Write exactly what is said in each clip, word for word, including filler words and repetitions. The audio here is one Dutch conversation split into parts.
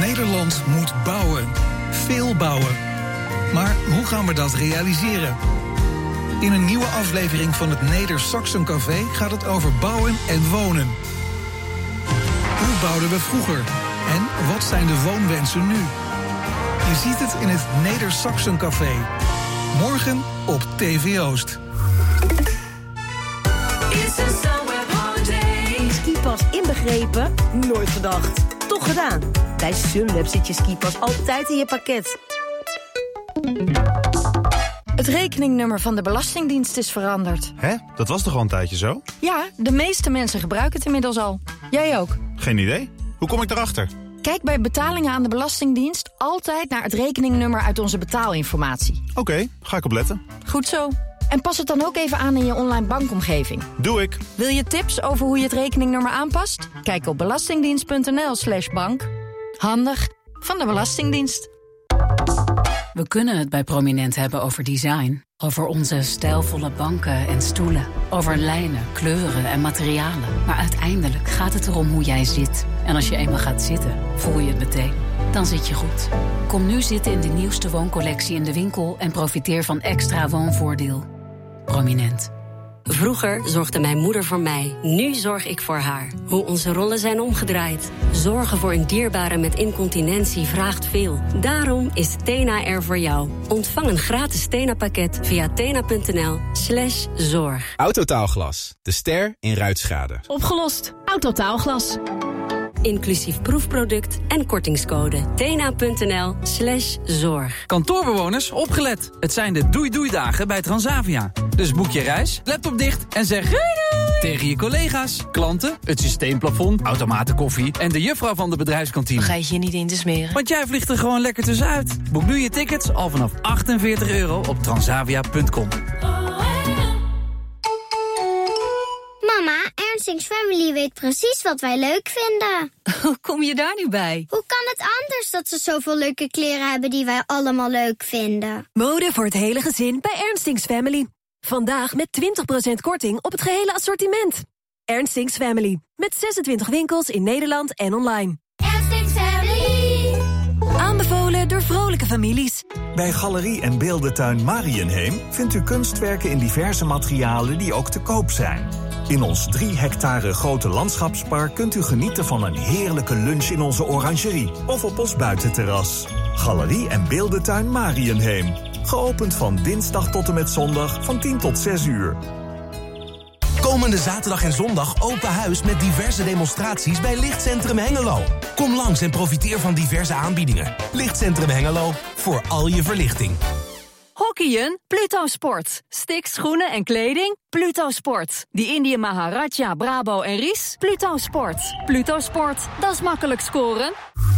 Nederland moet bouwen. Veel bouwen. Maar hoe gaan we dat realiseren? In een nieuwe aflevering van het Neder-Saxon Café gaat het over bouwen en wonen. Hoe bouwden we vroeger? En wat zijn de woonwensen nu? Je ziet het in het Neder-Saxon Café. Morgen op T V Oost. Skipas inbegrepen? Nooit gedacht. Toch gedaan. Bij Sunweb zit je skipas altijd in je pakket. Het rekeningnummer van de Belastingdienst is veranderd. Hè? Dat was toch al een tijdje zo? Ja, de meeste mensen gebruiken het inmiddels al. Jij ook? Geen idee. Hoe kom ik erachter? Kijk bij betalingen aan de Belastingdienst altijd naar het rekeningnummer uit onze betaalinformatie. Oké, okay, ga ik opletten. Goed zo. En pas het dan ook even aan in je online bankomgeving. Doe ik. Wil je tips over hoe je het rekeningnummer aanpast? Kijk op belastingdienst.nl slash bank. Handig van de Belastingdienst. We kunnen het bij Prominent hebben over design. Over onze stijlvolle banken en stoelen. Over lijnen, kleuren en materialen. Maar uiteindelijk gaat het erom hoe jij zit. En als je eenmaal gaat zitten, voel je het meteen. Dan zit je goed. Kom nu zitten in de nieuwste wooncollectie in de winkel... en profiteer van extra woonvoordeel. Prominent. Vroeger zorgde mijn moeder voor mij. Nu zorg ik voor haar. Hoe onze rollen zijn omgedraaid. Zorgen voor een dierbare met incontinentie vraagt veel. Daarom is Tena er voor jou. Ontvang een gratis Tena-pakket via tena.nl slash zorg. Autotaalglas. De ster in ruitschade. Opgelost. Autotaalglas. Inclusief proefproduct en kortingscode. Tena.nl slash zorg. Kantoorbewoners, opgelet. Het zijn de doei-doei-dagen bij Transavia. Dus boek je reis, laptop dicht en zeg doei doei tegen je collega's, klanten, het systeemplafond, automatenkoffie en de juffrouw van de bedrijfskantine. Vergeet je niet in te smeren. Want jij vliegt er gewoon lekker tussenuit. Boek nu je tickets al vanaf achtenveertig euro op transavia punt com. Mama, Ernstings Family weet precies wat wij leuk vinden. Hoe kom je daar nu bij? Hoe kan het anders dat ze zoveel leuke kleren hebben die wij allemaal leuk vinden? Mode voor het hele gezin bij Ernstings Family. Vandaag met twintig procent korting op het gehele assortiment. Ernstings Family. Met zesentwintig winkels in Nederland en online. Ernstings Family. Aanbevolen door vrolijke families. Bij Galerie en Beeldentuin Mariënheem vindt u kunstwerken in diverse materialen die ook te koop zijn. In ons drie hectare grote landschapspark kunt u genieten van een heerlijke lunch in onze orangerie of op ons buitenterras. Galerie en Beeldentuin Mariënheem. Geopend van dinsdag tot en met zondag van tien tot zes uur. Komende zaterdag en zondag open huis met diverse demonstraties bij Lichtcentrum Hengelo. Kom langs en profiteer van diverse aanbiedingen. Lichtcentrum Hengelo, voor al je verlichting. Hockeyen? Pluto Sport. Sticks, schoenen en kleding? Pluto Sport. Die Indië Maharaja, Brabo en Ries? Pluto Sport. Pluto Sport, dat is makkelijk scoren.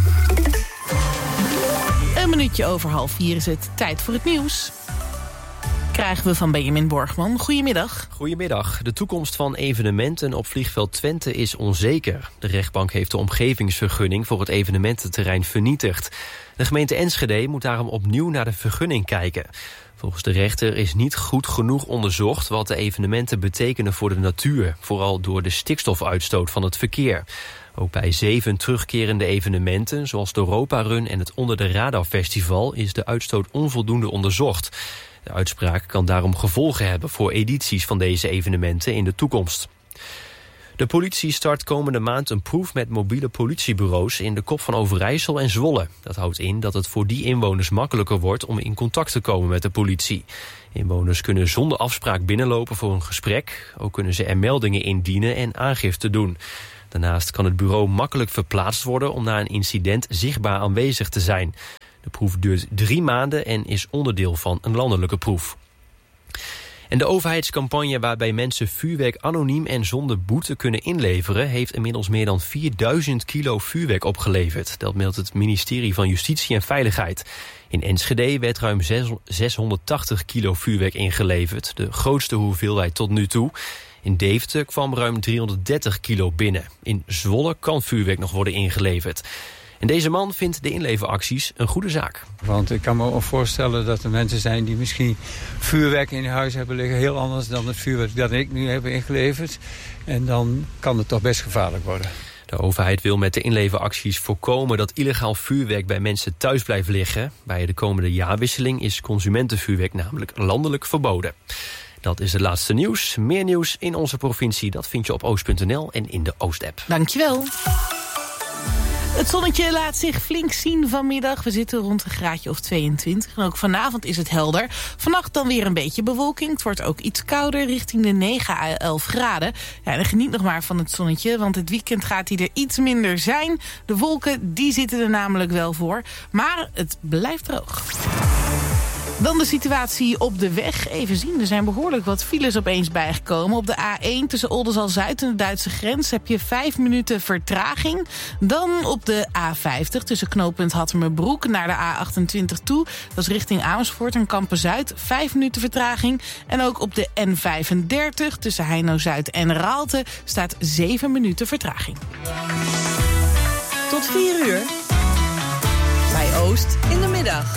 Een minuutje over half vier is het tijd voor het nieuws. Krijgen we van Benjamin Borgman. Goedemiddag. Goedemiddag. De toekomst van evenementen op vliegveld Twente is onzeker. De rechtbank heeft de omgevingsvergunning voor het evenemententerrein vernietigd. De gemeente Enschede moet daarom opnieuw naar de vergunning kijken. Volgens de rechter is niet goed genoeg onderzocht wat de evenementen betekenen voor de natuur. Vooral door de stikstofuitstoot van het verkeer. Ook bij zeven terugkerende evenementen, zoals de Europa Run en het Onder de Radar Festival, is de uitstoot onvoldoende onderzocht. De uitspraak kan daarom gevolgen hebben voor edities van deze evenementen in de toekomst. De politie start komende maand een proef met mobiele politiebureaus in de Kop van Overijssel en Zwolle. Dat houdt in dat het voor die inwoners makkelijker wordt om in contact te komen met de politie. Inwoners kunnen zonder afspraak binnenlopen voor een gesprek. Ook kunnen ze er meldingen indienen en aangifte doen. Daarnaast kan het bureau makkelijk verplaatst worden om na een incident zichtbaar aanwezig te zijn. De proef duurt drie maanden en is onderdeel van een landelijke proef. En de overheidscampagne waarbij mensen vuurwerk anoniem en zonder boete kunnen inleveren, heeft inmiddels meer dan vierduizend kilo vuurwerk opgeleverd. Dat meldt het ministerie van Justitie en Veiligheid. In Enschede werd ruim zeshonderdtachtig kilo vuurwerk ingeleverd, de grootste hoeveelheid tot nu toe. In Deventer kwam ruim driehonderddertig kilo binnen. In Zwolle kan vuurwerk nog worden ingeleverd. En deze man vindt de inleveracties een goede zaak. Want ik kan me ook voorstellen dat er mensen zijn die misschien vuurwerk in huis hebben liggen. Heel anders dan het vuurwerk dat ik nu heb ingeleverd. En dan kan het toch best gevaarlijk worden. De De overheid wil met de inleveracties voorkomen dat illegaal vuurwerk bij mensen thuis blijft liggen. Bij de komende jaarwisseling is consumentenvuurwerk namelijk landelijk verboden. Dat is het laatste nieuws. Meer nieuws in onze provincie, dat vind je op oost punt n l en in de Oost-app. Dankjewel. Het zonnetje laat zich flink zien vanmiddag. We zitten rond een graadje of tweeëntwintig. En ook vanavond is het helder. Vannacht dan weer een beetje bewolking. Het wordt ook iets kouder, richting de negen à elf graden. Ja, en geniet nog maar van het zonnetje, want het weekend gaat hij er iets minder zijn. De wolken, die zitten er namelijk wel voor. Maar het blijft droog. Dan de situatie op de weg. Even zien, er zijn behoorlijk wat files opeens bijgekomen. Op de A één tussen Oldenzaal-Zuid en de Duitse grens heb je vijf minuten vertraging. Dan op de A vijftig tussen knooppunt Hattemerbroek naar de A achtentwintig toe. Dat is richting Amersfoort en Kampen-Zuid. Vijf minuten vertraging. En ook op de N vijfendertig tussen Heino-Zuid en Raalte staat zeven minuten vertraging. Tot vier uur. Bij Oost in de middag.